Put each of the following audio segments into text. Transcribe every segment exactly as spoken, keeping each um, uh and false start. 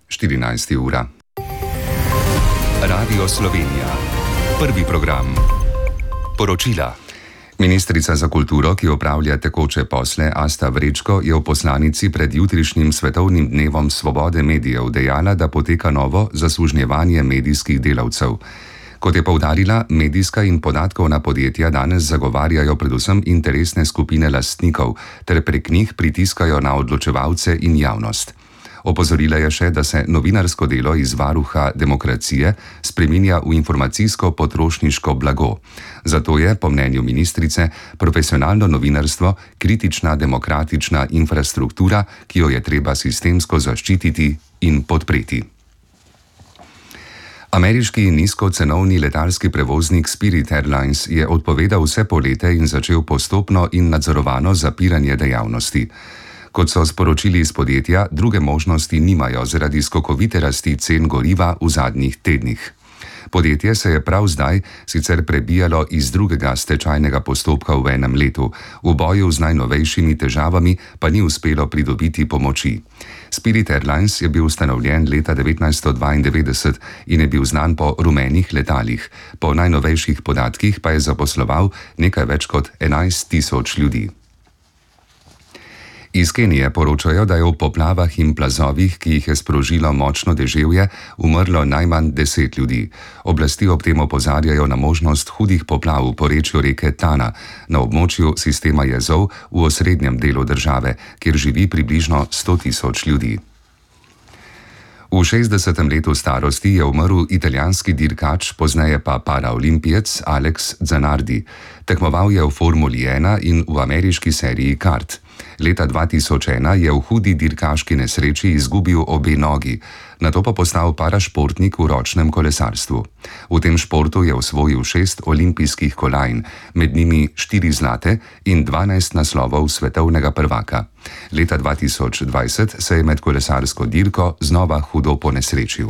štirinajsta ura. Radio Slovenija. Prvi program. Poročila. Ministrica za kulturo, ki opravlja tekoče posle, Asta Vrečko, je v poslanici pred jutrišnjim svetovnim dnevom svobode medijev dejala, da poteka novo zasužnjevanje medijskih delavcev. Kot je poudarila, medijska in podatkovna podjetja danes zagovarjajo predvsem interesne skupine lastnikov ter prek njih pritiskajo na odločevalce in javnost. Opozorila je še, da se novinarsko delo iz varuha demokracije spreminja v informacijsko-potrošniško blago. Zato je, po mnenju ministrice, profesionalno novinarstvo kritična demokratična infrastruktura, ki jo je treba sistemsko zaščititi in podpreti. Ameriški nizkocenovni letalski prevoznik Spirit Airlines je odpovedal vse polete in začel postopno in nadzorovano zapiranje dejavnosti. Kot so sporočili iz podjetja, druge možnosti nimajo zaradi skokovite rasti cen goriva v zadnjih tednih. Podjetje se je prav zdaj sicer prebijalo iz drugega stečajnega postopka v enem letu, v boju z najnovejšimi težavami pa ni uspelo pridobiti pomoči. Spirit Airlines je bil ustanovljen leta devetnajststo dvaindevetdeset in je bil znan po rumenih letalih. Po najnovejših podatkih pa je zaposloval nekaj več kot enajst tisoč ljudi. Iz Kenije poročajo, da je v poplavah in plazovih, ki jih je sprožilo močno deževje, umrlo najmanj deset ljudi. Oblasti ob tem opozarjajo na možnost hudih poplav v porečju reke Tana, na območju sistema jezov v osrednjem delu države, kjer živi približno sto tisoč ljudi. V šestdesetem letu starosti je umrl italijanski dirkač, pozneje pa paraolimpijec Alex Zanardi. Tekmoval je v Formuli ena in v ameriški seriji kart. Leta dva tisoč ena je v hudi dirkaški nesreči izgubil obe nogi, nato pa postal parašportnik v ročnem kolesarstvu. V tem športu je osvojil šest olimpijskih kolajn, med njimi štiri zlate in dvanajst naslovov svetovnega prvaka. Leta dva tisoč dvajset se je med kolesarsko dirko znova hudo ponesrečil.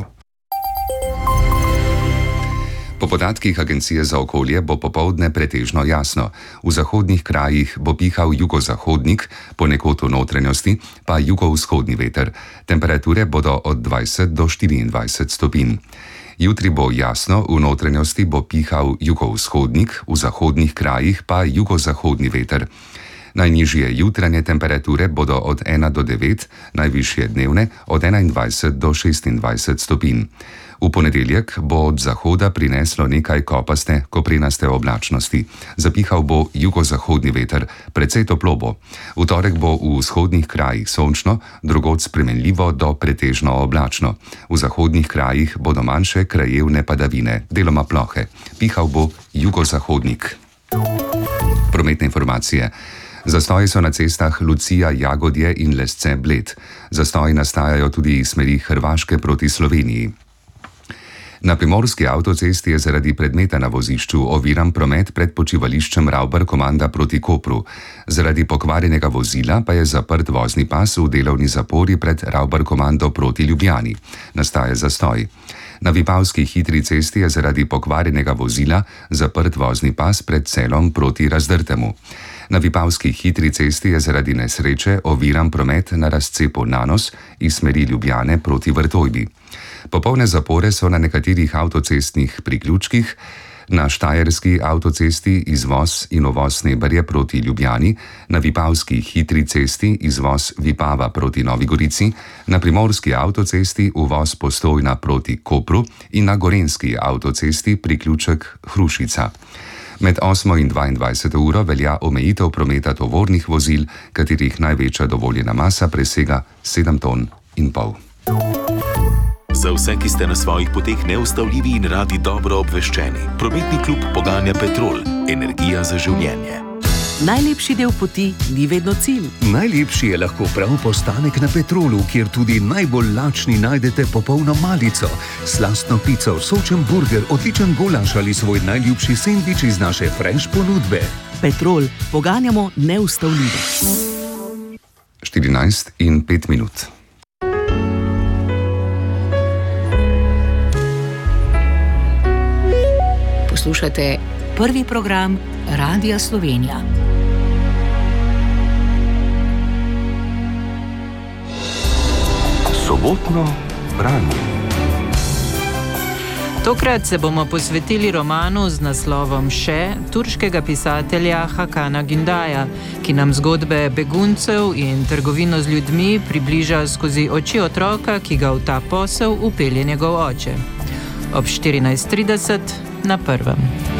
Po podatkih Agencije za okolje bo popoldne pretežno jasno. V zahodnih krajih bo pihal jugozahodnik, ponekod v notranjosti pa jugovzhodni veter. Temperature bodo od dvajset do štiriindvajset stopinj. Jutri bo jasno, v notranjosti bo pihal jugovzhodnik, v zahodnih krajih pa jugozahodni veter. Najnižje jutranje temperature bodo od ena do devet, najvišje dnevne od enaindvajset do šestindvajset stopinj. V ponedeljek bo od zahoda prineslo nekaj kopaste, koprenaste oblačnosti. Zapihal bo jugozahodni veter, precej toplo bo. V torek bo v vzhodnih krajih sončno, drugod spremenljivo do pretežno oblačno. V zahodnih krajih bodo manjše krajevne padavine, deloma plohe. Pihal bo jugozahodnik. Prometne informacije. Zastoji so na cestah Lucija-Jagodje in Lesce-Bled. Zastoji nastajajo tudi iz smeri Hrvaške proti Sloveniji. Na primorski avtocesti je zaradi predmeta na vozišču oviran promet pred počivališčem Ravbar-Komanda proti Kopru. Zaradi pokvarjenega vozila pa je zaprt vozni pas v delovni zapori pred Ravbar-Komando proti Ljubljani. Nastaja zastoj. Na Vipavski hitri cesti je zaradi pokvarjenega vozila zaprt vozni pas pred Celom proti Razdrtemu. Na Vipavski hitri cesti je zaradi nesreče oviran promet na razcepu Nanos iz smeri Ljubljane proti Vrtojbi. Popolne zapore so na nekaterih avtocestnih priključkih, na Štajerski avtocesti izvoz in uvoz Sneberje proti Ljubljani, na Vipavski hitri cesti izvoz Vipava proti Novi Gorici, na Primorski avtocesti uvoz Postojna proti Kopru in na Gorenjski avtocesti priključek Hrušica. Med osmo in dvaindvajseto uro velja omejitev prometa tovornih vozil, katerih največja dovoljena masa presega sedem ton in pol. Za vse, ki ste na svojih poteh neustavljivi in radi dobro obveščeni, prometni klub poganja Petrol, energija za življenje. Najlepši del poti ni vedno cilj. Najlepši je lahko prav postanek na Petrolu, kjer tudi najbolj lačni najdete popolno malico, slastno pico, sočen burger, odličen golaš ali svoj najljubši sendvič iz naše fresh ponudbe. Petrol, poganjamo neustavljivo. štirinajst in pet minut. Poslušate prvi program Radia Slovenija. Sobotno branje. Tokrat se bomo posvetili romanu z naslovom Še turškega pisatelja Hakana Gündaja, ki nam zgodbe beguncev in trgovino z ljudmi približa skozi oči otroka, ki ga v ta posel vpelje njegov oče. Ob štirinajst trideset na prvem.